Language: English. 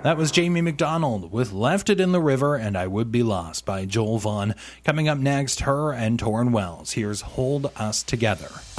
That was Jamie McDonald with Left It in the River and I Would Be Lost by Joel Vaughn. Coming up next, her and Torrin Wells. Here's Hold Us Together.